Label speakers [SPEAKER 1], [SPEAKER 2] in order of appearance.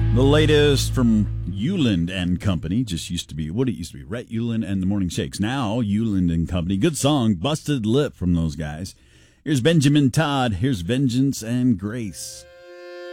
[SPEAKER 1] The latest from Euland and Company. Just used to be what it used to be. Rhett Euland and the Morning Shakes. Now Euland and Company. Good song. Busted Lip from those guys. Here's Benjamin Todd. Here's Vengeance and Grace.